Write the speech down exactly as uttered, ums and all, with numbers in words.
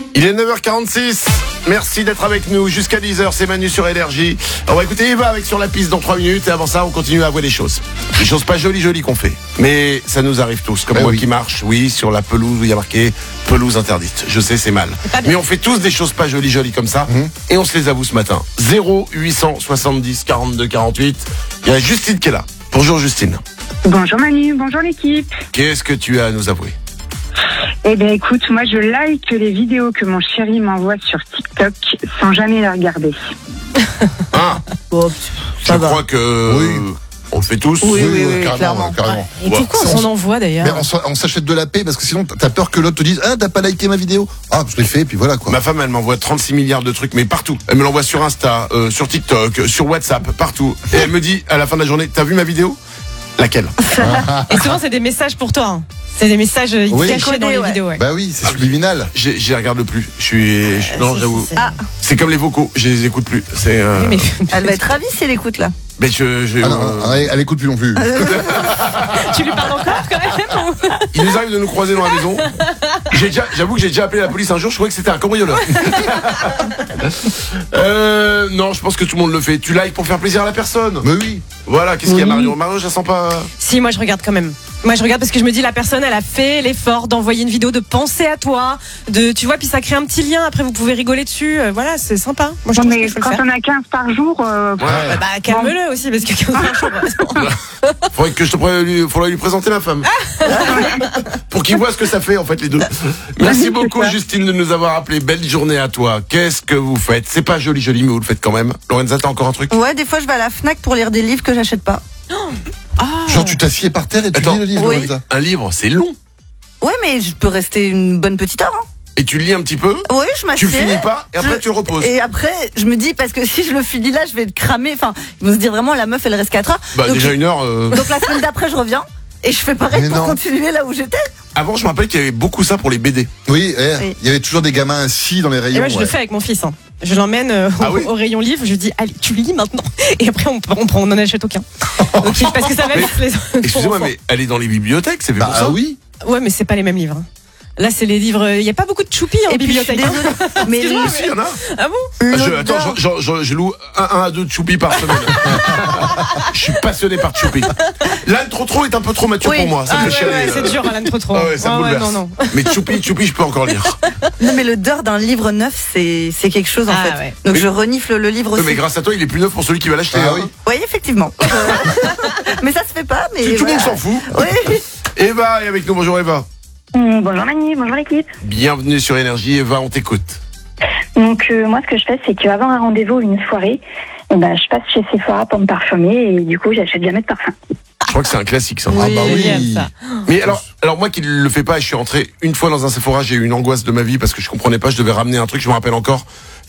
Il est neuf heures quarante-six. Merci d'être avec nous jusqu'à dix heures. C'est Manu sur Énergie. On va écouter Eva avec Sur la piste dans trois minutes. Et avant ça, on continue à voir des choses. Des choses pas jolies, jolies qu'on fait. Mais ça nous arrive tous. Comme bah moi oui. qui marche, oui, sur la pelouse où il y a marqué pelouse interdite. Je sais, c'est mal. Mais on fait tous des choses pas jolies, jolies comme ça. Mmh. Et on se les avoue ce matin. zéro huit cent soixante-dix quarante-deux quarante-huit. Il y a Justine qui est là. Bonjour Justine. Bonjour Manu, bonjour l'équipe. Qu'est-ce que tu as à nous avouer? Eh bien écoute, moi je like les vidéos que mon chéri m'envoie sur TikTok sans jamais les regarder. Ah, Bon, je crois que Oui. on le fait tous. Oui, oui, oui, carrément, clairement. carrément. Et pourquoi on s'en envoie d'ailleurs? Mais on, s'en- on s'achète de la paix parce que sinon t'as peur que l'autre te dise ah t'as pas liké ma vidéo. Ah je l'ai fait et puis voilà quoi. Ma femme, elle m'envoie trente-six milliards de trucs, mais partout. Elle me l'envoie sur Insta, euh, sur TikTok, sur WhatsApp, partout. Et elle me dit, à la fin de la journée, t'as vu ma vidéo? Laquelle? Et souvent c'est des messages pour toi. hein. C'est des messages euh, Oui. cachés dans les Ouais. vidéos. Ouais. Bah oui c'est subliminal. J'ai- J'y regarde plus. Je suis, je- non, c'est- j'avoue. c'est- Ah. C'est comme les vocaux, je les écoute plus. C'est, euh, Oui, mais Elle va être ravie si elle écoute là. mais je, je- Ah non, euh, elle, elle écoute plus non plus. tu lui parles encore quand même ou- il nous arrive de nous croiser dans la maison. J'ai déjà, j'avoue que j'ai déjà appelé la police un jour, je croyais que c'était un cambrioleur. euh, non, je pense que tout le monde le fait. Tu likes pour faire plaisir à la personne. Mais oui. Voilà, qu'est-ce qu'il y a, Marion? Marion, je la sens pas. Si, moi je regarde quand même. Moi je regarde parce que je me dis la personne elle a fait l'effort d'envoyer une vidéo, de penser à toi, de tu vois, puis ça crée un petit lien. Après vous pouvez rigoler dessus. Euh, voilà, c'est sympa. Moi je Non, trouve que mais je peux le quand faire. on a quinze par jour, euh, Ouais. Euh, Bah calme-le aussi parce que Faudrait que je te pré- lui, faudrait lui présenter ma femme. Pour qu'il voit ce que ça fait en fait les deux. Merci beaucoup Justine de nous avoir appelé. Belle journée à toi. Qu'est-ce que vous faites? C'est pas joli joli mais vous le faites quand même. Lorenza, t'as encore un truc? Ouais, des fois je vais à la Fnac pour lire des livres que j'achète pas. Genre tu t'assieds par terre et tu Attends. lis le livre Oui. Lorenza. Un livre, c'est long. Ouais, mais je peux rester une bonne petite heure. Hein. Et tu lis un petit peu. Oui, je m'assieds. Tu finis pas et après Je- tu le reposes. Et après, je me dis, parce que si je le finis là, je vais le cramer. Enfin, ils vont se dire vraiment, la meuf, elle reste quatre heures. Bah donc, déjà une heure. euh, donc la semaine d'après, je reviens. Et je fais pareil Mais pour non. continuer là où j'étais. Avant je me rappelle qu'il y avait beaucoup ça pour les B D. Oui, eh, il Oui. y avait toujours des gamins assis dans les Et rayons. moi je ouais. le fais avec mon fils. hein. Je l'emmène euh, Ah au, oui au rayon livre. Je lui dis allez tu lis maintenant. Et après on on, prend, on en achète aucun. Donc, parce que ça va Mais- être les. pour Excusez-moi enfants. mais elle est dans les bibliothèques, c'est fait pour Bah ça. ah oui. Ouais mais c'est pas les mêmes livres. hein. Là c'est les livres. Il y a pas beaucoup de choupi en Et puis, je suis bibliothèque. hein. désolée, mais Excuse-moi, Si, il y en a. Ah bon? Ah, je, l'odeur- attends, je, je- je- je loue un, un à deux choupi par semaine. Je suis passionné par choupi. L'âne trop trop est un peu trop mature Oui. pour moi. Ça Ah me ouais, fait chialer. ouais, c'est dur Alan trop trop. Ah ouais, ça me ouais, bouleverse. non non. Mais choupi, choupi, je peux encore lire. Non, mais l'odeur d'un livre neuf, c'est c'est quelque chose en Ah, fait. ouais. Donc Oui. je renifle le livre Ouais, aussi. mais grâce à toi, il est plus neuf pour celui qui va l'acheter. Ah hein. oui. Oui, effectivement. Euh, mais ça se fait pas. Mais Tout le monde voilà. s'en fout. Oui. Eva est avec nous. Bonjour Eva. hum, bonjour Manu, bonjour l'équipe. Bienvenue sur Énergie. Eva, on t'écoute. Donc euh, moi ce que je fais c'est qu'avant un rendez-vous ou une soirée, eh ben, je passe chez Sephora pour me parfumer et du coup j'achète jamais de parfum. Je crois que c'est un classique ça. Ah bah oui. génial, ça. Mais alors, alors moi qui le fais pas, je suis rentré une fois dans un Sephora, j'ai eu une angoisse de ma vie parce que je comprenais pas, je devais ramener un truc, je me rappelle encore.